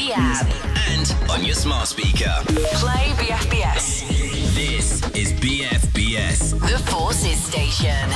the app. And on your smart speaker. Play BFBS. This is BFBS. The Forces Station.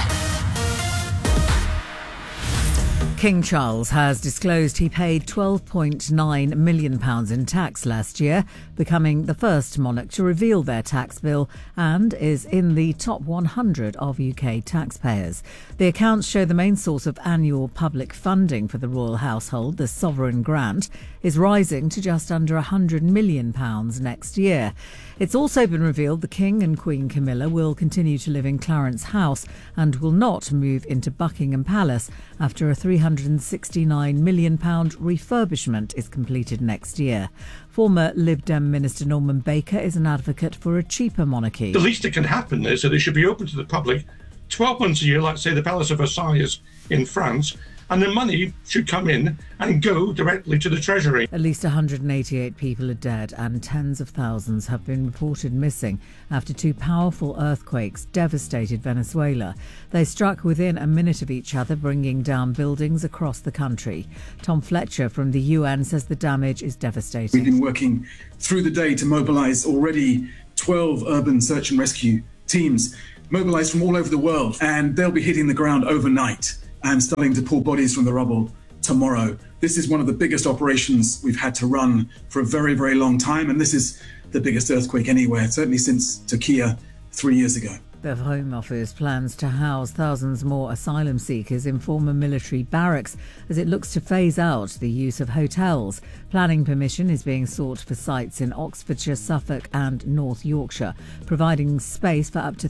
King Charles has disclosed he paid £12.9 million in tax last year, becoming the first monarch to reveal their tax bill and is in the top 100 of UK taxpayers. The accounts show the main source of annual public funding for the royal household, the sovereign grant, is rising to just under £100 million next year. It's also been revealed the King and Queen Camilla will continue to live in Clarence House and will not move into Buckingham Palace after a £369 million refurbishment is completed next year. Former Lib Dem Minister Norman Baker is an advocate for a cheaper monarchy. The least that can happen is that it should be open to the public 12 months a year, like, say, the Palace of Versailles in France, and the money should come in and go directly to the Treasury. At least 188 people are dead and tens of thousands have been reported missing after two powerful earthquakes devastated Venezuela. They struck within a minute of each other, bringing down buildings across the country. Tom Fletcher from the UN says the damage is devastating. We've been working through the day to mobilise already 12 urban search and rescue teams, mobilised from all over the world, and they'll be hitting the ground overnight and starting to pull bodies from the rubble tomorrow. This is one of the biggest operations we've had to run for a very, very long time, and this is the biggest earthquake anywhere, certainly since Turkey 3 years ago. The Home Office plans to house thousands more asylum seekers in former military barracks as it looks to phase out the use of hotels. Planning permission is being sought for sites in Oxfordshire, Suffolk and North Yorkshire, providing space for up to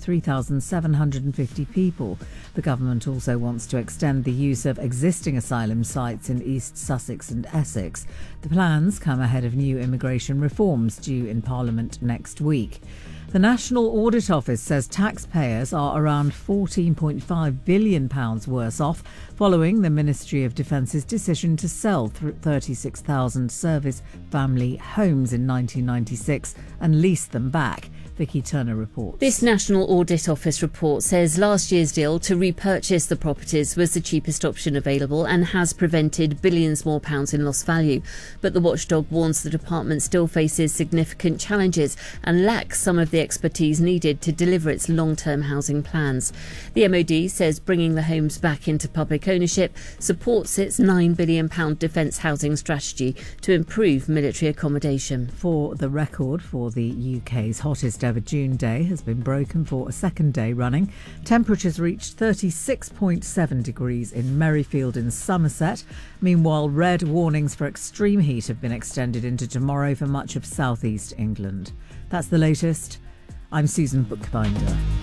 3,750 people. The government also wants to extend the use of existing asylum sites in East Sussex and Essex. The plans come ahead of new immigration reforms due in Parliament next week. The National Audit Office says taxpayers are around £14.5 billion worse off following the Ministry of Defence's decision to sell 36,000 service family homes in 1996 and lease them back. Vicky Turner reports. This National Audit Office report says last year's deal to repurchase the properties was the cheapest option available and has prevented billions more pounds in lost value. But the watchdog warns the department still faces significant challenges and lacks some of the expertise needed to deliver its long-term housing plans. The MOD says bringing the homes back into public ownership supports its £9 billion defence housing strategy to improve military accommodation. For the record for the UK's hottest ever June day has been broken for a second day running. Temperatures reached 36.7 degrees in Merrifield in Somerset. Meanwhile, red warnings for extreme heat have been extended into tomorrow for much of southeast England. That's the latest. I'm Susan Bookbinder.